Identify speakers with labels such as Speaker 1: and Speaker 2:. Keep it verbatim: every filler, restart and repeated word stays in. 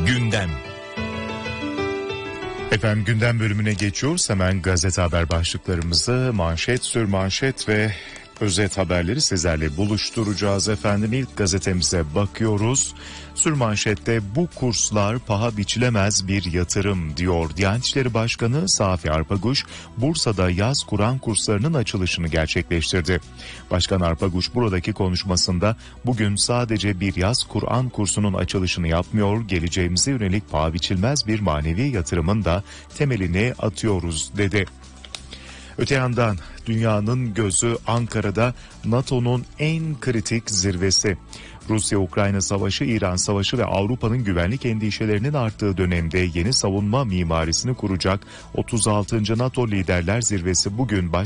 Speaker 1: Gündem. Efendim gündem bölümüne geçiyoruz. Hemen gazete haber başlıklarımızı manşet, sürmanşet ve özet haberleri sizlerle buluşturacağız efendim. İlk gazetemize bakıyoruz. Sürmanşette bu kurslar paha biçilemez bir yatırım diyor. Diyanet İşleri Başkanı Safi Arpaguç, Bursa'da yaz Kur'an kurslarının açılışını gerçekleştirdi. Başkan Arpaguç buradaki konuşmasında bugün sadece bir yaz Kur'an kursunun açılışını yapmıyor, geleceğimize yönelik paha biçilmez bir manevi yatırımın da temelini atıyoruz dedi. Öte yandan dünyanın gözü Ankara'da, NATO'nun en kritik zirvesi. Rusya-Ukrayna savaşı, İran savaşı ve Avrupa'nın güvenlik endişelerinin arttığı dönemde yeni savunma mimarisini kuracak otuz altıncı NATO Liderler Zirvesi bugün baş